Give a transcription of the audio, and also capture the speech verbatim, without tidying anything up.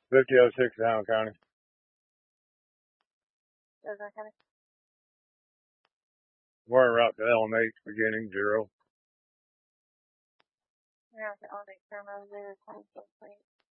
fifty oh six, Allen County. Ozark County. We're en route to L M H, beginning zero. We're out to L M H terminal zero twenty-four plate.